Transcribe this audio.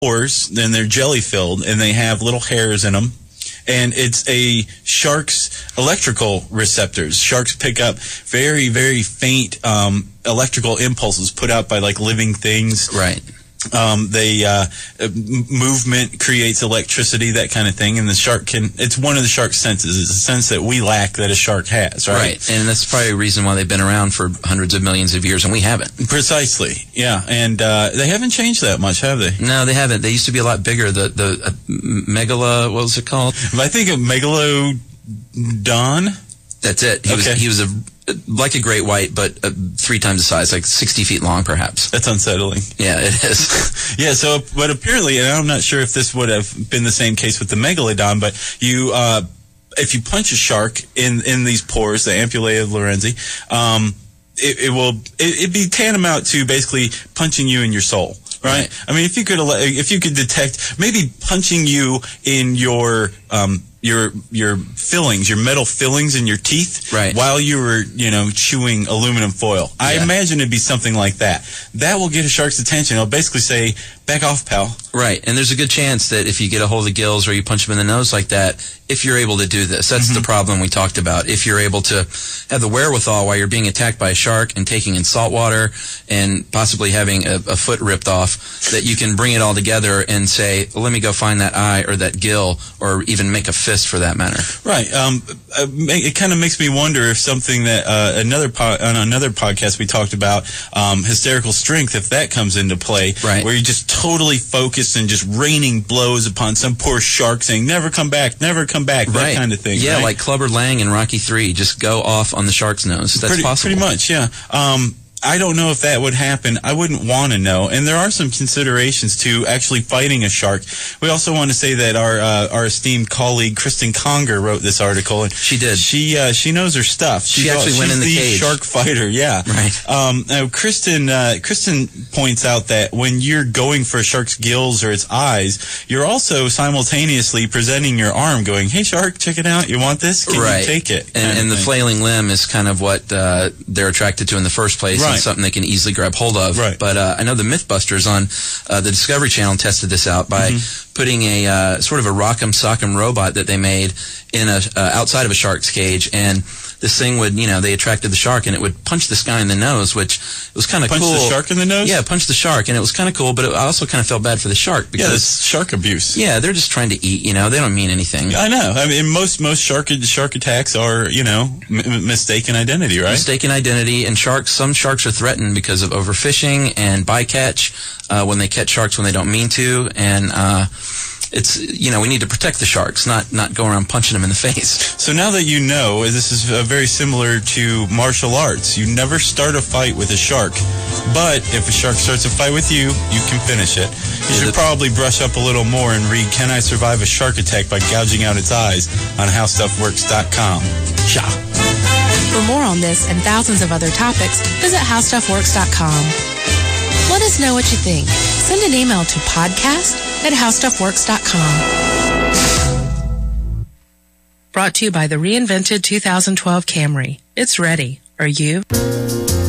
pores, and they're jelly filled, and they have little hairs in them. And it's a shark's electrical receptors. Sharks pick up very, very faint electrical impulses put out by like living things. Right. Movement creates electricity, that kind of thing, and the shark it's one of the shark's senses. It's a sense that we lack that a shark has, right? Right, and that's probably a reason why they've been around for hundreds of millions of years and we haven't. Precisely, yeah, and they haven't changed that much, have they? No, they haven't. They used to be a lot bigger. The megala, what was it called? I think of Megalodon. That's it. He was like a great white, but 3 times the size, like 60 feet long, perhaps. That's unsettling. Yeah, it is. Yeah, so, but apparently, and I'm not sure if this would have been the same case with the Megalodon, but if you punch a shark in these pores, the ampullae of Lorenzi, it'd be tantamount to basically punching you in your soul. Right? I mean, if you could detect, maybe punching you in your fillings, your metal fillings in your teeth, right, while you were, chewing aluminum foil. Yeah. I imagine it'd be something like that. That will get a shark's attention. It'll basically say, back off, pal. Right, and there's a good chance that if you get a hold of the gills or you punch them in the nose like that, if you're able to do this, that's the problem we talked about. If you're able to have the wherewithal while you're being attacked by a shark and taking in salt water and possibly having a foot ripped off, that you can bring it all together and say, well, let me go find that eye or that gill, or even make a fist for that matter. Right. It kind of makes me wonder if something that on another podcast we talked about, hysterical strength, if that comes into play, right, where you're just totally focused and just raining blows upon some poor shark saying, never come back, that kind of thing. Yeah, right? Like Clubber Lang in Rocky III, just go off on the shark's nose. That's possible. Pretty much, yeah. I don't know if that would happen. I wouldn't want to know. And there are some considerations to actually fighting a shark. We also want to say that our esteemed colleague Kristen Conger wrote this article, and she did. She knows her stuff. She actually went in the cage. Shark fighter, yeah. Right. Now Kristen points out that when you're going for a shark's gills or its eyes, you're also simultaneously presenting your arm, going, "Hey shark, check it out. You want this? Can you take it?" And the flailing limb is kind of what they're attracted to in the first place. Right. Something they can easily grab hold of. Right. But I know the Mythbusters on the Discovery Channel tested this out by putting a sort of a Rock'em Sock'em robot that they made in outside of a shark's cage, and this thing would, they attracted the shark, and it would punch this guy in the nose, which was kind of cool. Punch the shark in the nose? Yeah, punch the shark, and it was kind of cool, but I also kind of felt bad for the shark. Because, yeah, that's shark abuse. Yeah, they're just trying to eat, they don't mean anything. I know. I mean, most shark attacks are, mistaken identity, right? Mistaken identity, and some sharks are threatened because of overfishing and bycatch, when they catch sharks when they don't mean to, and it's, we need to protect the sharks, not go around punching them in the face. So now that you know, this is very similar to martial arts. You never start a fight with a shark, but if a shark starts a fight with you, you can finish it. You should probably brush up a little more and read Can I Survive a Shark Attack by Gouging Out Its Eyes on HowStuffWorks.com. Ciao. For more on this and thousands of other topics, visit HowStuffWorks.com. Let us know what you think. Send an email to podcast@HowStuffWorks.com. Brought to you by the reinvented 2012 Camry. It's ready. Are you?